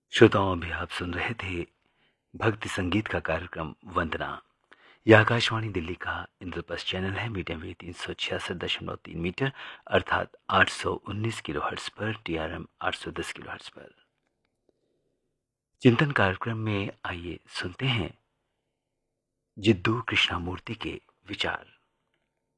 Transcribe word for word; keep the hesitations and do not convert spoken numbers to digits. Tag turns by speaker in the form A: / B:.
A: श्रोताओं, अभी आप सुन रहे थे भक्ति संगीत का कार्यक्रम वंदना। यह आकाशवाणी दिल्ली का इंद्रप्रस्थ चैनल है। मीडियम वेव तीन सौ छियासठ दशमलव तीन मीटर अर्थात आठ सौ उन्नीस किलो हर्ट्स पर, टी आर एम आठ सौ दस किलो हर्ट्स पर। चिंतन कार्यक्रम में आइए सुनते हैं जिद्दू कृष्णामूर्ति के विचार।